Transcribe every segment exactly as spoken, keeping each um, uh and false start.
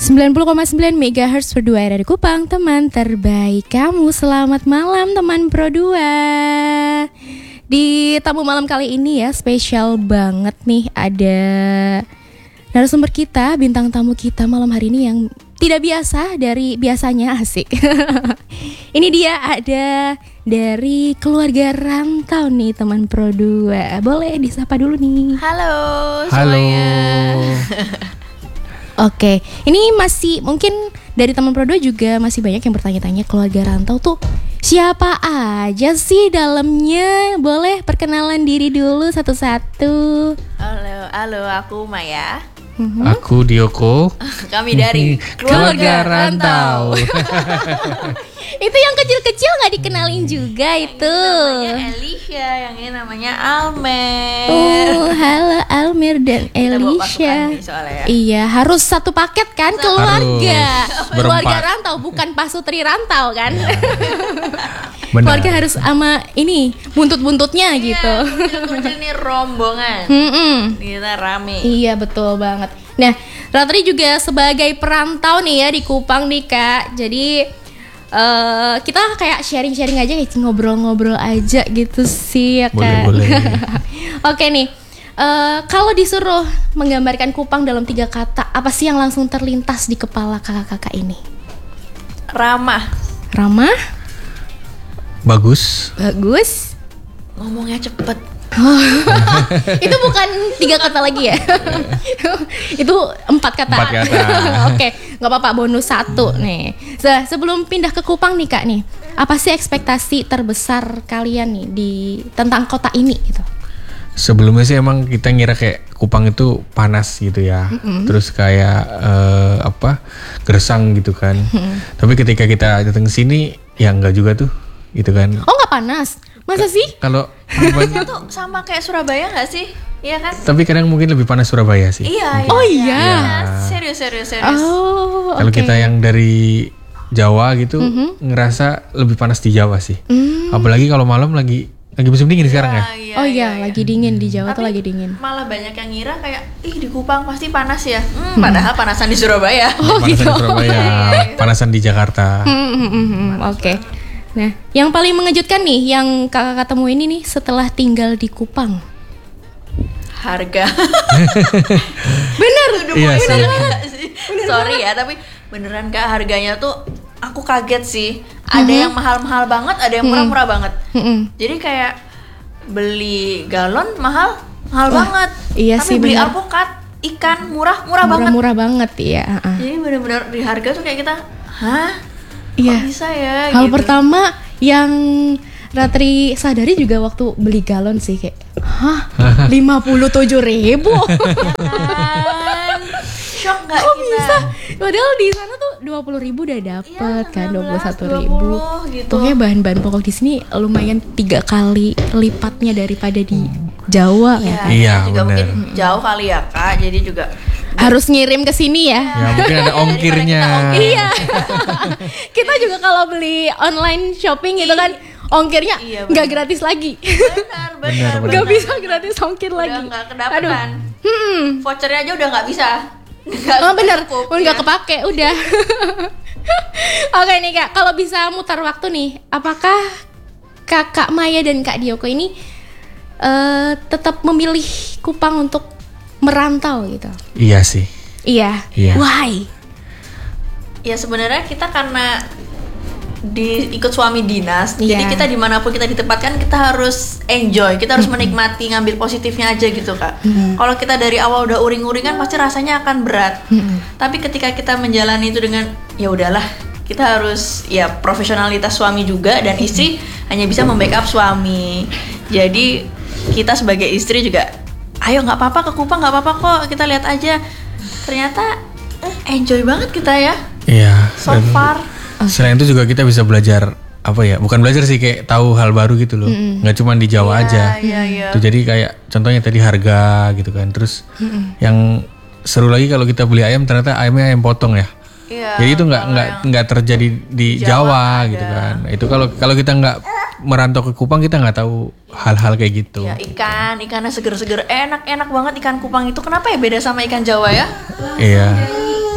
sembilan puluh koma sembilan megahertz Pro dua dari Kupang, teman terbaik kamu. Selamat malam teman Pro dua. Di tamu malam kali ini ya, spesial banget nih. Ada narasumber kita, bintang tamu kita malam hari ini yang tidak biasa dari biasanya, asik. Ini dia ada dari keluarga rantau nih teman Pro dua. Boleh disapa dulu nih. Halo Halo. semuanya. Oke, ini masih mungkin dari teman Pro dua juga masih banyak yang bertanya-tanya keluarga rantau tuh siapa aja sih dalamnya? Boleh perkenalan diri dulu satu-satu. Halo, halo, aku Maya. Mhm. Aku Dioko. Kami dari Keluarga Rantau. Itu yang kecil-kecil nggak dikenalin juga itu. Namanya Elisha, yang ini namanya Almer. Oh, halo Almer dan Kita bawa Elisha. pasukan nih soalnya ya. Iya, harus satu paket kan keluarga. Harus. Keluarga Berempat. rantau bukan pasutri rantau kan. Benar. Keluarga harus sama ini buntut-buntutnya gitu. Kucil nih rombongan. Mm-mm. Kita rame. Iya betul banget. Nah, Ratri juga sebagai perantau nih ya di Kupang nih Kak. Jadi uh, kita kayak sharing-sharing aja, kayak ngobrol-ngobrol aja gitu sih ya Kak. Boleh, boleh. Oke nih, uh, kalau disuruh menggambarkan Kupang dalam tiga kata, apa sih yang langsung terlintas di kepala kakak-kakak ini? Ramah. Ramah, Bagus. bagus. Ngomongnya cepet. Itu bukan tiga kata lagi ya? Itu empat kata. Empat kata. Oke, nggak apa-apa, bonus satu nih. Se- sebelum pindah ke Kupang nih Kak nih, apa sih ekspektasi terbesar kalian nih di tentang kota ini gitu? Sebelumnya sih emang kita ngira kayak Kupang itu panas gitu ya. Terus kayak eh, apa? Gersang gitu kan. Tapi ketika kita datang ke sini ya enggak juga tuh. Gitu kan. Oh nggak panas? Masa sih? Kalau Itu tuh sama kayak Surabaya nggak sih? Iya kan? tapi kadang mungkin lebih panas Surabaya sih. Iya. Oh iya. Serius, serius, serius. Oh, Kalau oke. kita yang dari Jawa gitu ngerasa lebih panas di Jawa sih. Hmm. Apalagi kalau malam lagi lagi musim dingin sekarang ya. Oh iya, lagi dingin di Jawa tuh Tapi lagi dingin. malah banyak yang ngira kayak ih di Kupang pasti panas ya. Hmm, padahal panasan di Surabaya. Oh Panasan gitu. di Surabaya, panasan di Jakarta. Hmm, hmm, hmm, hmm, Oke. Nah, yang paling mengejutkan nih yang kakak ketemu ini nih setelah tinggal di Kupang. Harga. Bener, Iya Bener sih. nggak sih? Sorry ya, tapi beneran Kak, harganya tuh aku kaget sih. Ada yang mahal-mahal banget, ada yang murah-murah banget. Mm-mm. Jadi kayak beli galon mahal, mahal Wah, banget. iya tapi sih, beli bener. alpukat, ikan murah, murah banget. Murah-murah banget ya. uh-uh. Jadi bener-bener di harga tuh kayak kita, hah? Iya. Kok bisa ya? Hal gitu. pertama yang Ratri sadari juga waktu beli galon sih kayak, hah, lima puluh tujuh ribu. Kan? Shock nggak Kok kita? bisa? Padahal di sana tuh dua puluh ribu udah dapet Iya, kan, dua puluh satu sembilan belas, ribu. dua puluh gitu. Pokoknya bahan-bahan pokok di sini lumayan tiga kali lipatnya daripada di Jawa ya. Iya, Iya, juga bener. mungkin jauh kali ya Kak. Jadi juga Harus ngirim ke sini ya. Ya mungkin ada ongkirnya. Iya. Kita juga kalau beli online shopping gitu kan, ongkirnya Iya, nggak benar. gratis lagi. benar, benar, Benar, Nggak benar. bisa gratis ongkir Udah lagi. nggak kedapatan. Aduh. Hmm. Vouchernya aja udah nggak bisa. Nggak Oh bener, cukup, udah nggak ya. kepake, udah. Oke nih Kak, kalau bisa mutar waktu nih, apakah Kakak Maya dan Kak Dioko ini eh, tetap memilih Kupang untuk merantau gitu? Iya sih. Iya. Iya. Why? Ya sebenarnya kita karena di ikut suami dinas, Iya. jadi kita dimanapun kita ditempatkan kita harus enjoy, kita harus menikmati, ngambil positifnya aja gitu Kak. Kalau kita dari awal udah uring-uringan pasti rasanya akan berat. Tapi ketika kita menjalani itu dengan ya udahlah, kita harus ya profesionalitas suami juga dan istri hanya bisa membackup suami. Jadi kita sebagai istri juga, ayo nggak apa-apa ke Kupang, nggak apa-apa kok, kita lihat aja. Ternyata eh, enjoy banget kita ya Iya. so dan far. Selain itu juga kita bisa belajar apa ya? Bukan belajar sih, kayak tahu hal baru gitu loh. Nggak cuma di Jawa aja. Iya, iya. Tuh, jadi kayak contohnya tadi harga gitu kan. Terus yang seru lagi kalau kita beli ayam ternyata ayamnya ayam potong ya. Iya. Jadi itu nggak nggak nggak terjadi di Jawa, gitu kan. Nah, itu kalau kalau kita nggak merantau ke Kupang kita nggak tahu hal-hal kayak gitu. Ya ikan, ikannya seger-seger, enak-enak banget ikan Kupang itu. Kenapa ya beda sama ikan Jawa ya? Iya.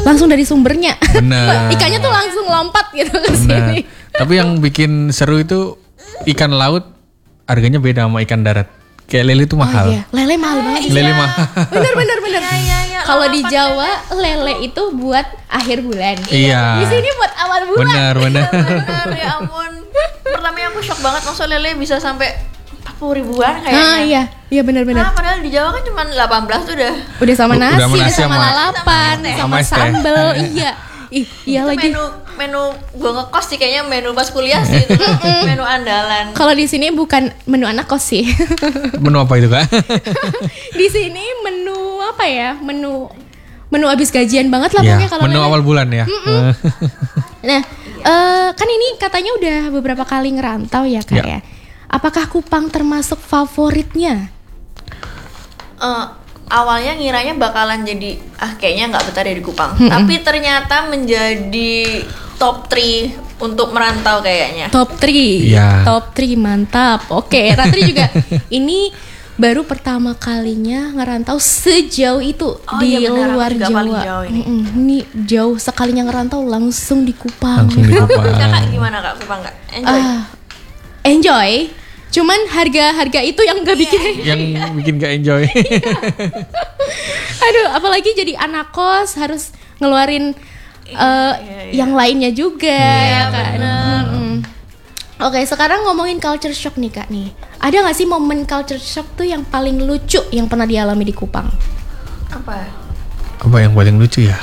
langsung dari sumbernya. Benar. Ikannya tuh langsung lompat gitu ke Benar. sini. Tapi yang bikin seru itu ikan laut harganya beda sama ikan darat. Kayak lele itu mahal. Oh iya, lele mahal banget. Lele mahal. Bener bener bener. Iya, iya, iya. Kalau di Lalapan Jawa lele itu buat akhir bulan. Iya. Di sini buat awal bulan. Benar, benar. benar ya ampun. Pertamanya aku shock banget maksud lele bisa sampai empat puluh ribuan kayaknya. Ah iya, iya bener bener. Nah, padahal di Jawa kan cuma delapan belas tuh udah. Udah sama Udah nasi, sama udah nasi sama sama- lalapan, sama sama es teh. sambel. Iya. Ih, iya Itu lagi. menu menu gue ngekos sih kayaknya menu pas kuliah sih itu menu andalan. Kalau di sini bukan menu anak kos sih. Menu apa itu kak? Di sini menu apa ya? Menu menu abis gajian banget lah Ya, pokoknya kalau menu lele. awal bulan ya. Nah, eh, kan ini katanya udah beberapa kali ngerantau ya kak Ya. ya. Apakah Kupang termasuk favoritnya? Eh, awalnya ngiranya bakalan jadi ah kayaknya nggak betah deh di Kupang, tapi ternyata menjadi top tiga untuk merantau kayaknya. Top tiga. Iya. Top tiga mantap. Oke, Ratri juga ini baru pertama kalinya ngerantau sejauh itu Oh di iya benar, aku luar juga Jawa. paling jauh ini. Mm-mm, ini jauh sekalinya ngerantau langsung di Kupang. Langsung di Kupang. Kakak gimana kak Kupang kak? Enjoy. Ah, enjoy. Cuman harga-harga itu yang gak bikin. Yang bikin gak enjoy. Aduh, apalagi jadi anak kos harus ngeluarin eh, yang lainnya juga ya kan. Mm-mm. Oke, sekarang ngomongin culture shock nih kak nih. Ada nggak sih momen culture shock tuh yang paling lucu yang pernah dialami di Kupang? Apa? Apa yang paling lucu ya?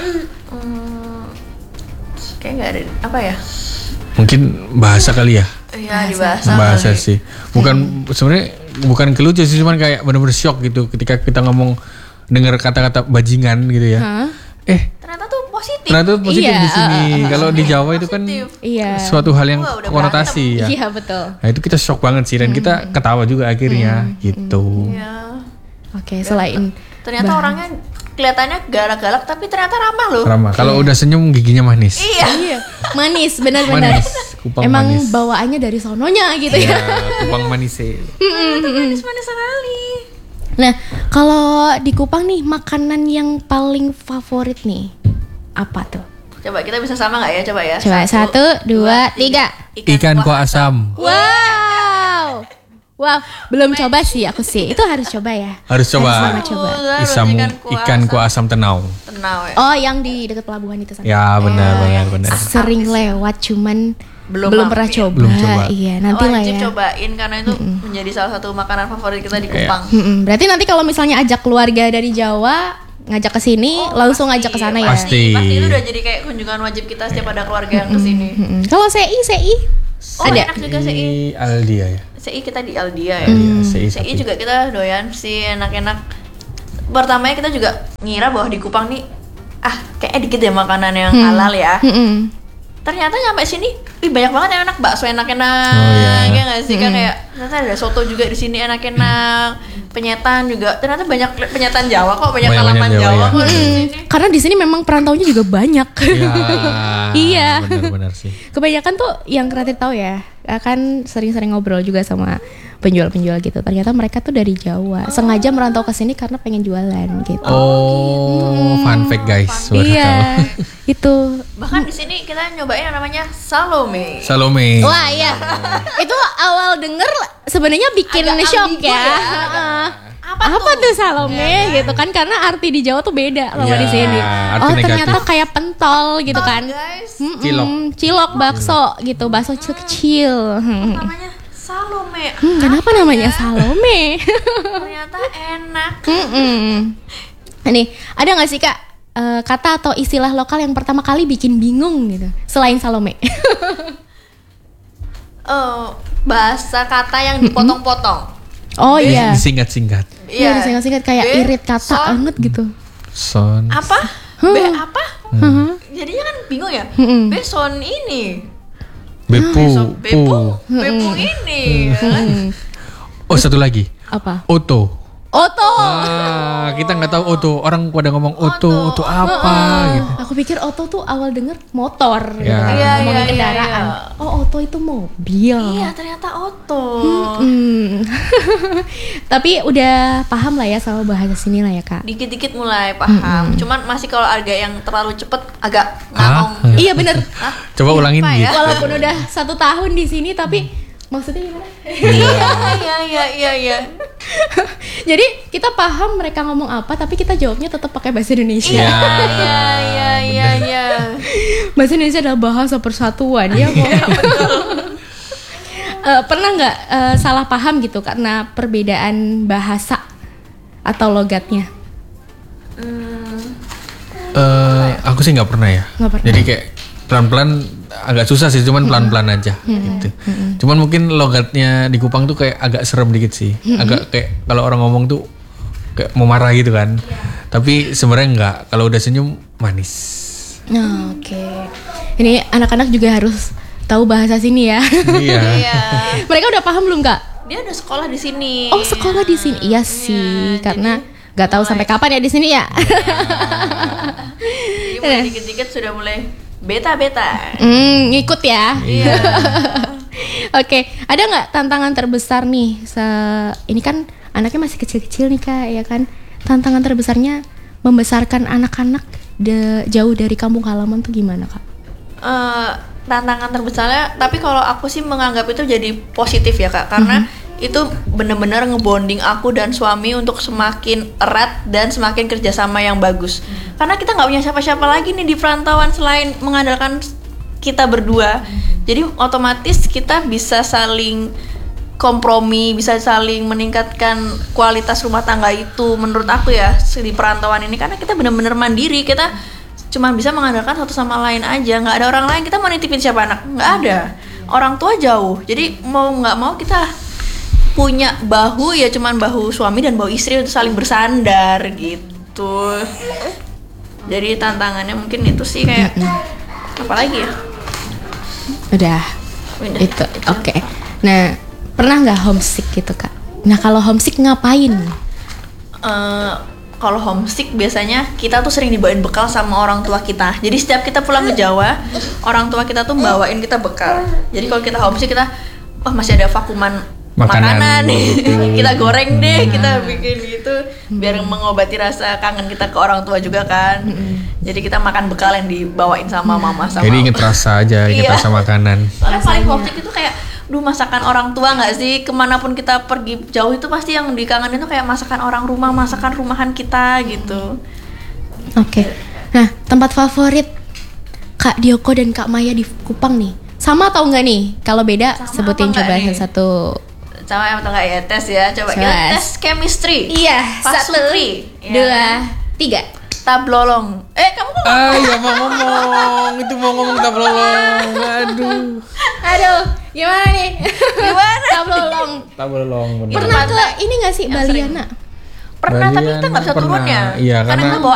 Hmm, kayak nggak ada apa ya? Mungkin bahasa kali ya. Iya di bahasa. Bahasa kali. sih. Bukan sebenarnya bukan kelucu sih, cuman kayak bener-bener shock gitu ketika kita ngomong dengar kata-kata bajingan gitu ya. Hah? Eh, Ternyata tuh positif. ternyata tuh positif Iya, di sini. uh, uh, Kalau di Jawa itu kan Positif. Iya. suatu hal yang Wah, udah konotasi ya. Iya betul. Nah, itu kita shock banget sih dan kita ketawa juga akhirnya gitu. Iya. Oke, selain Ternyata orangnya kelihatannya galak-galak tapi ternyata ramah loh. Ramah. Kalau udah senyum giginya manis. Iya. iya, manis benar-benar. Manis. Kupang Emang manis. bawaannya dari sononya gitu ya. Ya, Kupang manis sih. Manis-manis sekali. Nah, kalau di Kupang nih makanan yang paling favorit nih apa tuh? Coba kita bisa sama nggak ya? Coba ya. Coba satu, dua, tiga. Ikan kuah asam. Wow, wow, belum coba sih aku sih. Itu harus coba ya. Harus coba. Harus coba. Isamu ikan kuah asam tenau. Tenau ya. Oh, yang di dekat pelabuhan itu sana. Ya benar benar benar. Sering lewat, cuman Belum belum, mampir. pernah coba. Belum coba. Iya, nanti lah Wajib ya. cobain karena itu menjadi salah satu makanan favorit kita di Iya. Kupang. Mm-mm. Berarti nanti kalau misalnya ajak keluarga dari Jawa ngajak ke sini, langsung ngajak ke sana ya. Pasti. Pasti itu udah jadi kayak kunjungan wajib kita setiap ada keluarga yang kesini. Mm-mm. Kalau C I, C I Oh ada. enak juga sih. Di Aldia ya. C I kita di Aldia ya. Aldia, C I C I sapi. juga kita doyan sih enak-enak. Pertamanya kita juga ngira bahwa di Kupang nih ah kayaknya dikit deh makanan yang halal ya. Mm-mm. Ternyata nyampe sini, ih banyak banget yang enak, bakso enak-enak, Oh, iya. ya nggak sih kan kayak ternyata ada soto juga di sini enak-enak, penyetan juga ternyata banyak penyetan Jawa kok banyak Banyak-banyak halaman Jawa, Jawa, ya. kok di sini. Karena di sini memang perantaunya juga banyak. Ya. Iya. Benar-benar sih. Kebanyakan tuh yang Ratri tahu ya, kan sering-sering ngobrol juga sama penjual-penjual gitu. Ternyata mereka tuh dari Jawa, sengaja merantau ke sini karena pengen jualan gitu. Oh, fun fact guys. Baru tahu. Iya, itu. Bahkan di sini kita nyobain yang namanya Salome. Salome. Wah iya, itu awal denger sebenarnya bikin Agak shock ambigu ya. ya, Heeh. Apa, Apa tuh Salome gitu kan, karena arti di Jawa tuh beda sama Iya, di sini. arti Oh negatif. ternyata kayak pentol gitu kan. Guys, Mm-mm, Cilok. cilok bakso gitu, bakso kecil. Hmm, namanya Salome. kenapa namanya Salome? Ternyata enak. Mm-mm. Nih, ada nggak sih kak eh, kata atau istilah lokal yang pertama kali bikin bingung gitu selain Salome? Eh, bahasa kata yang dipotong-potong. Oh iya, Disingkat-singkat. iya disingkat-singkat kayak B, irit kata son, banget gitu. Hmm. Son. apa? B apa? Hmm. Jadinya kan bingung ya. Mm-mm. Beson ini. Bepu. Besok Bepu, Pu. Bepu ini. ya kan? Hmm. Oh, satu lagi. Apa? Oto. Oto. Ah, kita nggak tahu Oto. Orang pada ngomong Oto, Oto apa gitu. Aku pikir Oto tuh awal denger motor gitu Ya. kan, Iya, ngomongin iya, iya, kendaraan. iya. Oh, Oto itu mobil. Iya, ternyata Oto. Hmm. Tapi udah paham lah ya sama bahasa sini lah ya, Kak. Dikit-dikit mulai paham. Cuman masih kalau agak yang terlalu cepet agak ngangong. Ah. Iya bener. Coba ulangin Apa gitu. ya? Walaupun udah satu tahun di sini tapi maksudnya gimana? Iya, iya, iya, iya, iya. Jadi kita paham mereka ngomong apa tapi kita jawabnya tetap pakai bahasa Indonesia. Iya. Iya, iya, iya, iya. Bahasa Indonesia adalah bahasa persatuan ya. Eh, pernah nggak eh, salah paham gitu karena perbedaan bahasa atau logatnya? Eh, aku sih nggak pernah ya. Nggak pernah. Jadi kayak pelan-pelan agak susah sih, cuman pelan-pelan aja gitu. Cuman mungkin logatnya di Kupang tuh kayak agak serem dikit sih. Agak kayak kalau orang ngomong tuh kayak mau marah gitu kan. Tapi sebenarnya enggak. Kalau udah senyum manis. Nah, oke. Ini anak-anak juga harus tahu bahasa sini ya. Iya. Iya. Mereka udah paham belum, Kak? Dia udah sekolah di sini. Oh, sekolah di sini. Iya sih, karena nggak tahu sampai kapan ya di sini ya. Jadi mulai dikit-dikit sudah mulai beta-beta. Hmm, ngikut ya. Iya. Oke, ada nggak tantangan terbesar nih? Se- ini kan anaknya masih kecil-kecil nih, Kak, ya kan? Tantangan terbesarnya membesarkan anak-anak de- jauh dari kampung halaman tuh gimana, Kak? Eh, tantangan terbesarnya, tapi kalau aku sih menganggap itu jadi positif ya Kak, karena itu bener-bener ngebonding aku dan suami untuk semakin erat dan semakin kerjasama yang bagus. Karena kita nggak punya siapa-siapa lagi nih di perantauan selain mengandalkan kita berdua. Jadi otomatis kita bisa saling kompromi, bisa saling meningkatkan kualitas rumah tangga itu menurut aku ya di perantauan ini, karena kita bener-bener mandiri, kita cuma bisa mengandalkan satu sama lain aja, nggak ada orang lain. Kita mau nitipin siapa anak? Nggak ada. Orang tua jauh, jadi mau nggak mau kita punya bahu ya, cuman bahu suami dan bahu istri untuk saling bersandar gitu. Jadi tantangannya mungkin itu sih kayak apa lagi ya? Udah, Udah, itu, oke. Nah, pernah nggak homesick gitu, Kak? Nah, kalau homesick ngapain? Eh, kalau homesick biasanya kita tuh sering dibawain bekal sama orang tua kita. Jadi setiap kita pulang ke Jawa, orang tua kita tuh bawain kita bekal. Jadi kalau kita homesick kita, wah masih ada vakuman Makanan. makanan nih, Gitu. kita goreng deh, kita bikin gitu biar mengobati rasa kangen kita ke orang tua juga kan. Jadi kita makan bekal yang dibawain sama mama sama. Jadi inget rasa aja, inget Iya. rasa makanan. Soalnya paling homesick itu kayak, duh masakan orang tua nggak sih? Kemanapun kita pergi jauh itu pasti yang dikangenin itu kayak masakan orang rumah, masakan rumahan kita gitu. Oke. Nah, tempat favorit Kak Dioko dan Kak Maya di Kupang nih, sama atau enggak nih? Kalau beda, Sama sebutin apa coba enggak nih? satu. Sama yang atau nggak ya tes ya? Coba kita Tes. tes chemistry. Iya, Pak satu, Sutri, ya dua, kan? tiga. Tablolong. Eh kamu kok Ah, ya mau ngomong, itu mau ngomong tak belum. Aduh. Aduh, gimana nih? Gimana? Tablolong. Tak belum. Pernah ke ini nggak sih, Yang Baliana? pernah tapi kita Balian nggak bisa pernah. turunnya? Iya, karena karena- kita bawa